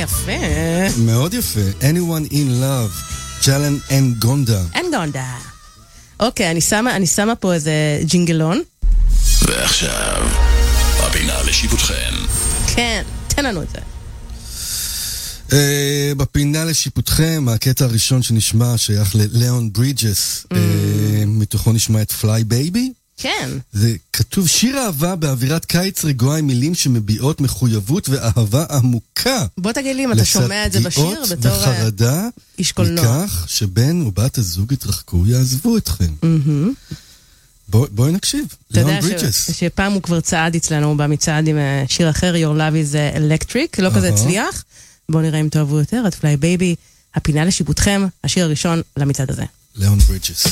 יפה. מאוד יפה. Anyone in Love, ג'לן אנגונדה. אנגונדה. אוקיי, אני שמה פה איזה ג'ינגלון. ועכשיו, הפינה לשיפוטכם. כן, תן לנו את זה. בפינה לשיפוטכם, הקטע הראשון שנשמע שייך ללאון ברידג'ס, מתוכו נשמע את פליי בייבי. כן. זה כתוב שיר אהבה באווירת קיץ רגועה עם מילים שמביעות מחויבות ואהבה עמוקה. בוא תגיד לי אם אתה שומע את זה בשיר בתור וחרדה איש קולנוע. מכך שבן ובת הזוג יתרחקו, יעזבו אתכם. בואי נקשיב. אתה יודע שפעם הוא כבר צעד אצלנו במצעד עם שיר אחר, Your Love is Electric, לא כזה הצליח. בואו נראה אם תאהבו יותר, את פליי בייבי, הפינה לשיפוטכם, השיר הראשון למצעד הזה. לאון ברידג'ס.